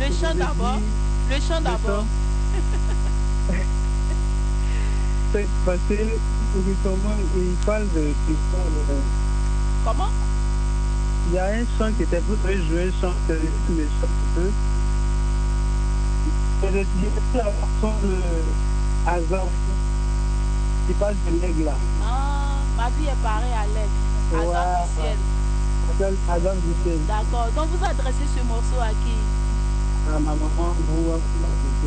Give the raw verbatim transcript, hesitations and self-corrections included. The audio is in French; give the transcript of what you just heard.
Le chant d'abord. Le chant d'abord. C'est facile, justement, il parle de Comment? Il y a un chant qui était, vous devez jouer un chant, c'est le chant un peu. C'est le la façon de hasard qui passe de l'aigle là. Ah, ma vie est pareille à l'aigle. Hasard du ciel. Hasard du ciel. D'accord. Donc vous adressez ce morceau à qui? À ma maman, vous,